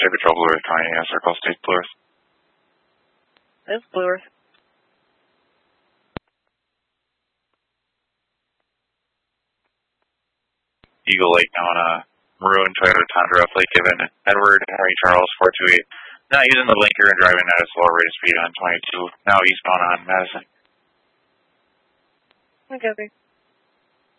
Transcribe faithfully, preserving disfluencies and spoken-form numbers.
State Patrol, Blue Earth County, uh, Circle State, Blue Earth. It's Blue Earth. Eagle Lake now on a maroon Toyota Tundra, Lake Given, Edward Henry Charles four two eight. Not using the blinker and driving at a slower rate of speed on twenty-two. Now eastbound on Madison. Okay, okay.